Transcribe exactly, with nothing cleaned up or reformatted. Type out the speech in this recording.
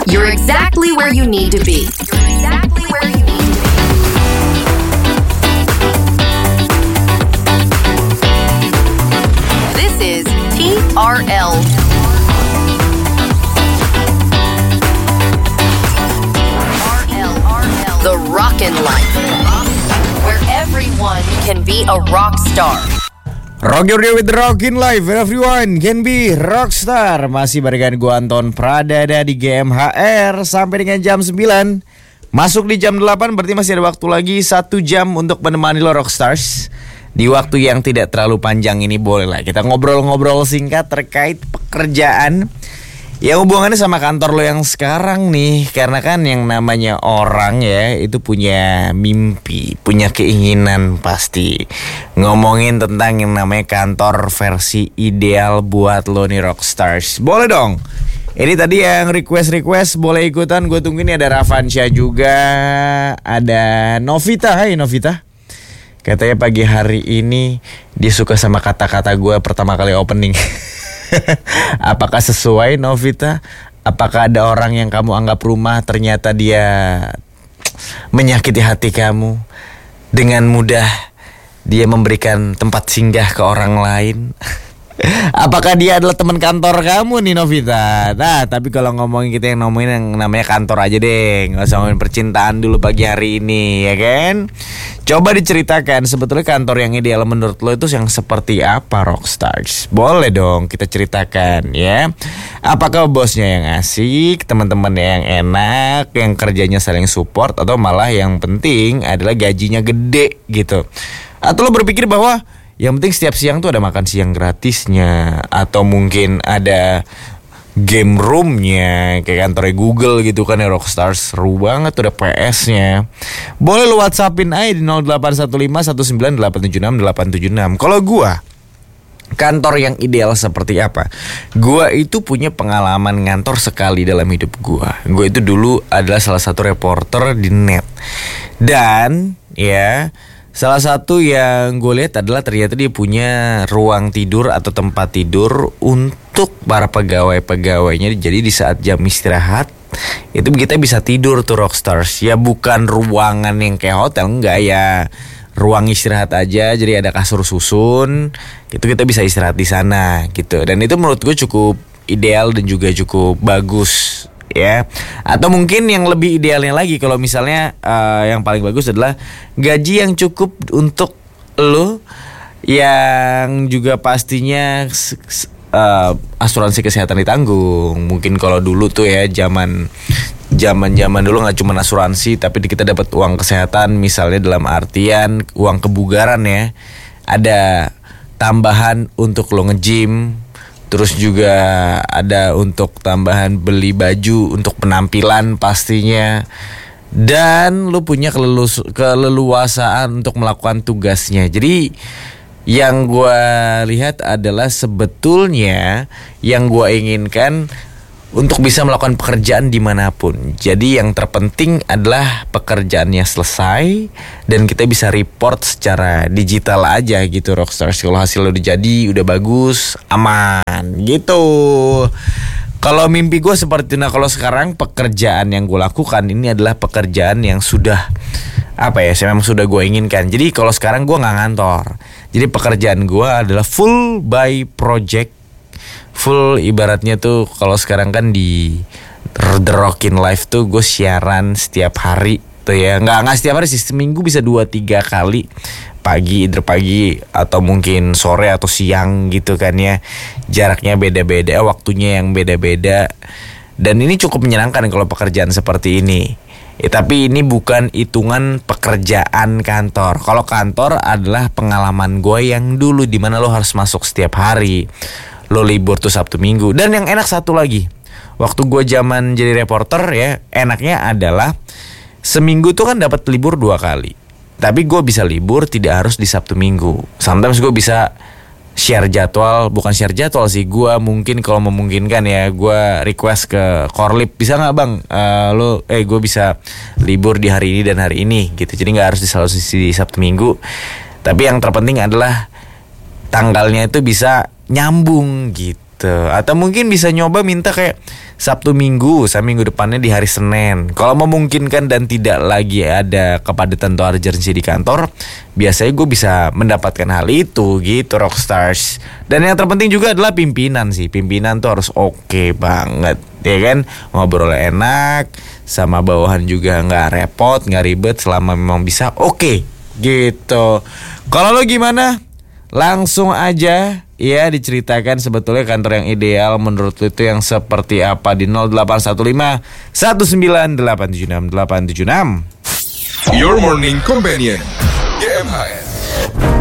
You're exactly where you need to be. You're exactly where you need to be. This is T R L. The Rockin' Life, where everyone can be a rock star. Rock your day with the Rockin' Life, where everyone can be rockstar. Masih barengan gue Anton Pradana di G M H R sampai dengan jam sembilan. Masuk di jam delapan, berarti masih ada waktu lagi satu jam untuk menemani lo rockstars. Di waktu yang tidak terlalu panjang ini boleh lah kita ngobrol-ngobrol singkat terkait pekerjaan yang hubungannya sama kantor lo yang sekarang nih. Karena kan yang namanya orang ya itu punya mimpi, punya keinginan pasti. Ngomongin tentang yang namanya kantor versi ideal buat lo nih rockstars. Boleh dong. Ini tadi yang request-request boleh ikutan. Gue tunggu ini ada Rafansya juga, ada Novita. Hai Novita. Katanya pagi hari ini dia suka sama kata-kata gue pertama kali opening. Apakah sesuai Novita? Apakah ada orang yang kamu anggap rumah ternyata dia menyakiti hati kamu? Dengan mudah dia memberikan tempat singgah ke orang lain. Apakah dia adalah teman kantor kamu nih Novita? Nah tapi kalau ngomongin kita yang ngomongin yang namanya kantor aja deh. Gak usah ngomongin percintaan dulu pagi hari ini ya kan. Coba diceritakan sebetulnya kantor yang ideal menurut lo itu yang seperti apa rockstars? Boleh dong kita ceritakan ya. Apakah bosnya yang asik, teman-temannya yang enak, yang kerjanya saling support, atau malah yang penting adalah gajinya gede gitu. Atau lo berpikir bahwa yang penting setiap siang tuh ada makan siang gratisnya, atau mungkin ada game roomnya kayak kantornya Google gitu kan ya rockstars. Seru banget tuh ada P S-nya. Boleh lu WhatsAppin aja di nol delapan satu lima satu sembilan delapan tujuh enam delapan tujuh enam. Kalau gua kantor yang ideal seperti apa? Gua itu punya pengalaman ngantor sekali dalam hidup gua. Gua itu dulu adalah salah satu reporter di net. Dan ya salah satu yang gue lihat adalah ternyata dia punya ruang tidur atau tempat tidur untuk para pegawai-pegawainya. Jadi di saat jam istirahat itu kita bisa tidur tuh rockstars. Ya bukan ruangan yang kayak hotel, enggak ya. Ruang istirahat aja, jadi ada kasur susun. Itu kita bisa istirahat di sana gitu. Dan itu menurut gue cukup ideal dan juga cukup bagus. Ya, atau mungkin yang lebih idealnya lagi kalau misalnya uh, yang paling bagus adalah gaji yang cukup untuk lo, yang juga pastinya uh, asuransi kesehatan ditanggung. Mungkin kalau dulu tuh ya zaman zaman zaman dulu nggak cuma asuransi, tapi kita dapat uang kesehatan, misalnya dalam artian uang kebugaran ya, ada tambahan untuk lo nge-gym. Terus juga ada untuk tambahan beli baju untuk penampilan pastinya. Dan lu punya kelelus, keleluasaan untuk melakukan tugasnya. Jadi yang gue lihat adalah sebetulnya yang gue inginkan untuk bisa melakukan pekerjaan dimanapun. Jadi yang terpenting adalah pekerjaannya selesai dan kita bisa report secara digital aja gitu rockstars. Kalau hasilnya udah jadi, udah bagus, aman gitu. Kalau mimpi gue seperti nah kalau sekarang pekerjaan yang gue lakukan ini adalah pekerjaan yang sudah apa ya, saya memang sudah gue inginkan. Jadi kalau sekarang gue nggak ngantor. Jadi pekerjaan gue adalah full by project. Full ibaratnya tuh kalau sekarang kan di The Rockin' Life tuh gue siaran setiap hari tuh ya. Nggak, nggak setiap hari sih, seminggu bisa dua tiga kali. Pagi, either pagi atau mungkin sore atau siang gitu kan ya. Jaraknya beda-beda, waktunya yang beda-beda. Dan ini cukup menyenangkan kalau pekerjaan seperti ini. Ya, tapi ini bukan hitungan pekerjaan kantor. Kalau kantor adalah pengalaman gue yang dulu dimana lo harus masuk setiap hari. Lo libur tuh Sabtu Minggu. Dan yang enak satu lagi, waktu gue zaman jadi reporter ya, enaknya adalah seminggu tuh kan dapat libur dua kali. Tapi gue bisa libur tidak harus di Sabtu Minggu. Sometimes gue bisa share jadwal, bukan share jadwal sih, gue mungkin kalau memungkinkan ya, gue request ke Korlip, bisa nggak bang, uh, lo, eh gue bisa libur di hari ini dan hari ini gitu. Jadi nggak harus selalu di Sabtu Minggu. Tapi yang terpenting adalah tanggalnya itu bisa nyambung gitu. Atau mungkin bisa nyoba minta kayak Sabtu Minggu, sama minggu depannya di hari Senin. Kalau memungkinkan dan tidak lagi ada kepadatan atau urgency di kantor, biasanya gue bisa mendapatkan hal itu gitu, Rockstars. Dan yang terpenting juga adalah pimpinan sih. Pimpinan tuh harus oke okay banget, ya kan? Ngobrol enak, sama bawahan juga nggak repot, nggak ribet, selama memang bisa oke okay, gitu. Kalau lo gimana? Langsung aja ya diceritakan sebetulnya kantor yang ideal menurut lo itu yang seperti apa di nol delapan satu lima satu sembilan delapan tujuh enam delapan tujuh enam. Your Morning Companion G M H S.